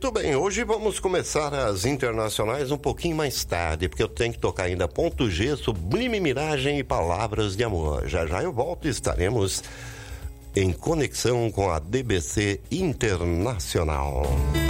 Muito bem, hoje vamos começar as internacionais um pouquinho mais tarde, porque eu tenho que tocar ainda Ponto G, Sublime Miragem e Palavras de Amor. Já já eu volto e estaremos em conexão com a DBC Internacional.